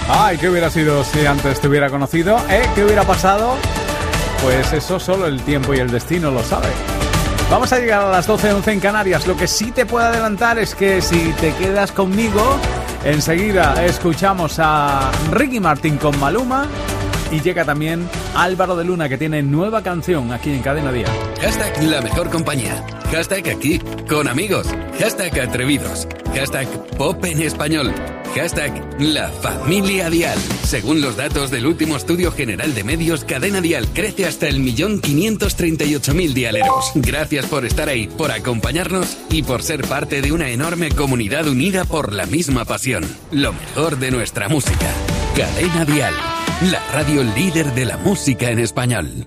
Ay, ¿qué hubiera sido si antes te hubiera conocido? ¿Qué hubiera pasado? Pues eso solo el tiempo y el destino lo sabe. Vamos a llegar a las 12:11 en Canarias. Lo que sí te puedo adelantar es que si te quedas conmigo, enseguida escuchamos a Ricky Martin con Maluma. Y llega también Álvaro de Luna, que tiene nueva canción aquí en Cadena Dial. Hashtag la mejor compañía. Hashtag aquí, con amigos. Hashtag atrevidos. Hashtag pop en español. Hashtag la familia Dial. Según los datos del último estudio general de medios, Cadena Dial crece hasta el 1.538.000 dialeros. Gracias por estar ahí, por acompañarnos y por ser parte de una enorme comunidad unida por la misma pasión. Lo mejor de nuestra música. Cadena Dial. La radio líder de la música en español.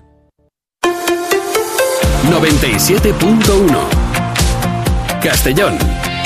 97.1 Castellón.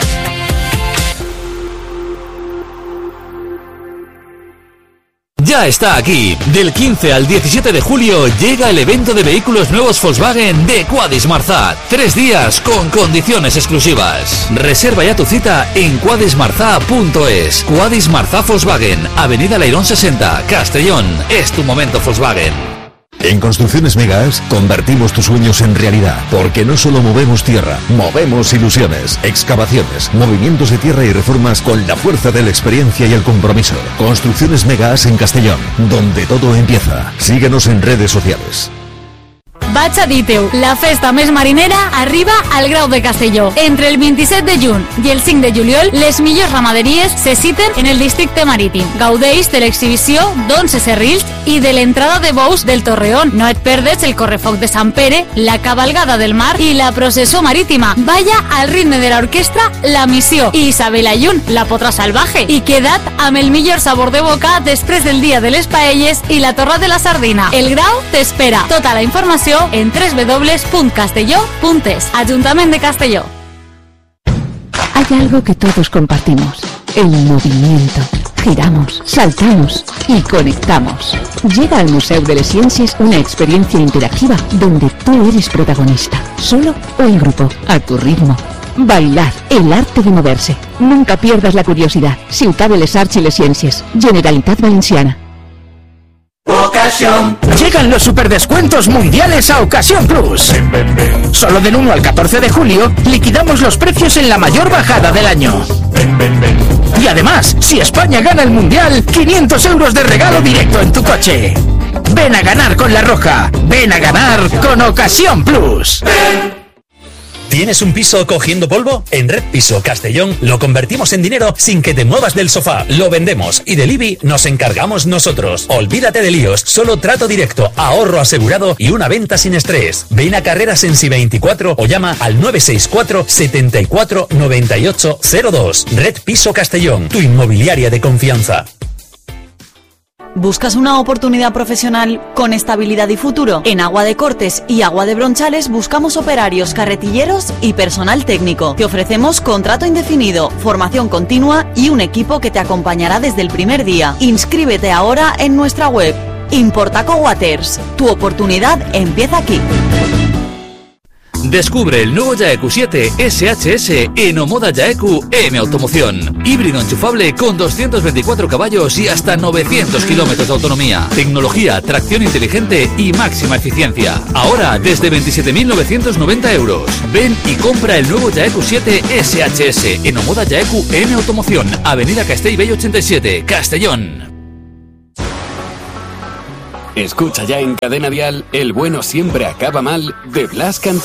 Ya está aquí. Del 15 al 17 de julio llega el evento de vehículos nuevos Volkswagen de Quadis Marzà. 3 días con condiciones exclusivas. Reserva ya tu cita en quadismarzà.es. Quadis Marzà Volkswagen, Avenida Leirón 60, Castellón. Es tu momento Volkswagen. En Construcciones Megas convertimos tus sueños en realidad, porque no solo movemos tierra, movemos ilusiones, excavaciones, movimientos de tierra y reformas con la fuerza de la experiencia y el compromiso. Construcciones Megas en Castellón, donde todo empieza. Síguenos en redes sociales. Vaig a dir-te-ho, la festa més marinera arriba al Grau de Castelló. Entre el 27 de juny i el 5 de juliol, les millors ramaderies se citen en el districte marítim. Gaudeix de l'exhibició d'11 serrils i de l'entrada de bous del Torreón. No et perdes el correfoc de Sant Pere, la cabalgada del mar i la processó marítima. Balla al ritme de l'orquestra La Missió i Isabel Ayun, la potra salvaje. I queda't amb el millor sabor de boca després del dia de les paelles i la torra de la sardina. El Grau t'espera. Tota la informació en www.castelló.es. Ayuntamiento de Castelló. Hay algo que todos compartimos: el movimiento. Giramos, saltamos y conectamos. Llega al Museu de les Ciències una experiencia interactiva donde tú eres protagonista, solo o en grupo, a tu ritmo. Bailar, el arte de moverse. Nunca pierdas la curiosidad. Ciutat de les Arts y les Ciències, Generalitat Valenciana. Ocasión. Llegan los superdescuentos mundiales a Ocasión Plus. Solo del 1 al 14 de julio liquidamos los precios en la mayor bajada del año. Y además, si España gana el mundial, 500 euros de regalo directo en tu coche. Ven a ganar con La Roja. Ven a ganar con Ocasión Plus. ¿Tienes un piso cogiendo polvo? En Red Piso Castellón lo convertimos en dinero sin que te muevas del sofá. Lo vendemos y del IBI nos encargamos nosotros. Olvídate de líos, solo trato directo, ahorro asegurado y una venta sin estrés. Ven a Carreras en Si 24 o llama al 964 74 98 02. Red Piso Castellón, tu inmobiliaria de confianza. ¿Buscas una oportunidad profesional con estabilidad y futuro? En Agua de Cortes y Agua de Bronchales buscamos operarios, carretilleros y personal técnico. Te ofrecemos contrato indefinido, formación continua y un equipo que te acompañará desde el primer día. Inscríbete ahora en nuestra web. Importaco Waters. Tu oportunidad empieza aquí. Descubre el nuevo Jaeku 7 SHS en Omoda Jaeku M Automoción. Híbrido enchufable con 224 caballos y hasta 900 kilómetros de autonomía. Tecnología, tracción inteligente y máxima eficiencia. Ahora desde 27.990 euros. Ven y compra el nuevo Jaeku 7 SHS en Omoda Jaeku M Automoción. Avenida Castellbell 87, Castellón. Escucha ya en Cadena Dial El bueno siempre acaba mal de Blas Cantó.